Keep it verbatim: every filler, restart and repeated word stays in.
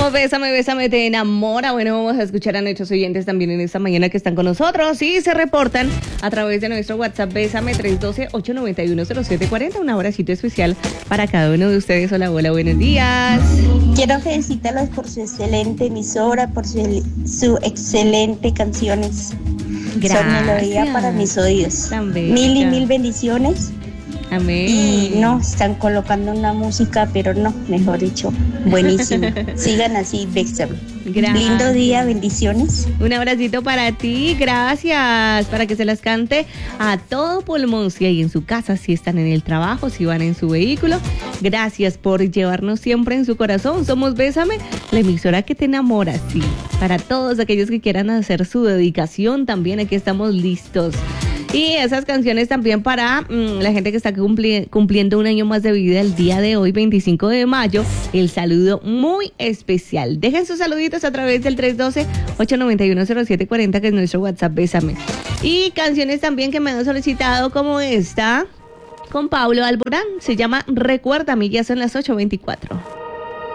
Somos Bésame, Bésame, te enamora. Bueno, vamos a escuchar a nuestros oyentes también en esta mañana que están con nosotros y se reportan a través de nuestro WhatsApp Bésame tres uno dos, ocho nueve uno, cero siete cuatro cero. Un abracito especial para cada uno de ustedes. Hola, hola, buenos días. Quiero felicitarlos por su excelente emisora, por su, su excelente canciones. Gracias. Son melodía para mis oídos. Tan bella. Mil y mil bendiciones. Amén. Y no, están colocando una música, pero no, mejor dicho, buenísimo. Sigan así, Bésame. Gracias. Lindo día, bendiciones. Un abracito para ti, gracias. Para que se las cante a todo pulmón, si hay en su casa, si están en el trabajo, si van en su vehículo. Gracias por llevarnos siempre en su corazón. Somos Bésame, la emisora que te enamora, sí. Para todos aquellos que quieran hacer su dedicación, también aquí estamos listos. Y esas canciones también para mmm, la gente que está cumpli- cumpliendo un año más de vida el día de hoy, veinticinco de mayo. El saludo muy especial. Dejen sus saluditos a través del tres uno dos, ocho nueve uno, cero siete cuatro cero, que es nuestro WhatsApp Bésame. Y canciones también que me han solicitado, como esta, con Pablo Alborán. Se llama Recuérdame, ya son las ocho veinticuatro.